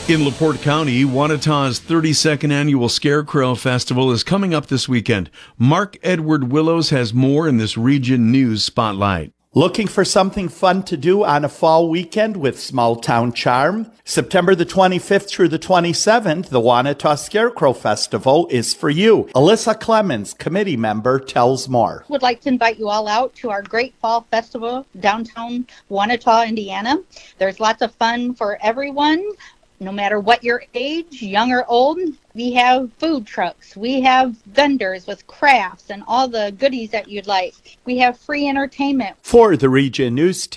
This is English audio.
In LaPorte County, Wanata's 32nd Annual Scarecrow Festival is coming up this weekend. Mark Edward Willows has more in this Region News Spotlight. Looking for something fun to do on a fall weekend with small town charm? September the 25th through the 27th, the Wanata Scarecrow Festival is for you. Alyssa Clemens, committee member, tells more. Would like to invite you all out to our great fall festival downtown Wanata, Indiana. There's lots of fun for everyone, no matter what your age, young or old. We have food trucks. We have vendors with crafts and all the goodies that you'd like. We have free entertainment. For the Region News